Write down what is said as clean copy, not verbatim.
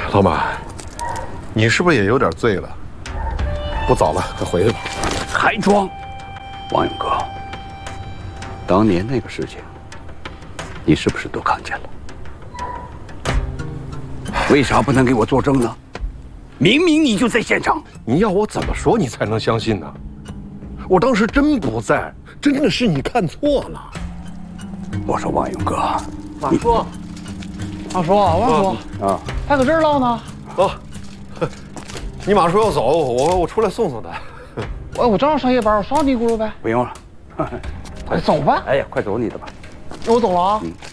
老马，你是不是也有点醉了？不早了，快回去吧。 还装，王勇哥，当年那个事情，你是不是都看见了？为啥不能给我作证呢？明明你就在现场。 你要我怎么说你才能相信呢？我当时真不在，真的是你看错了。 我说王勇哥， 马叔，马叔，王叔啊， 还搁这儿唠呢？ 走，你马叔要走，我出来送送他。 我正好上夜班，我捎你一轱辘呗。 不用了， 快走吧。 哎呀，快走你的吧。 那我走了啊。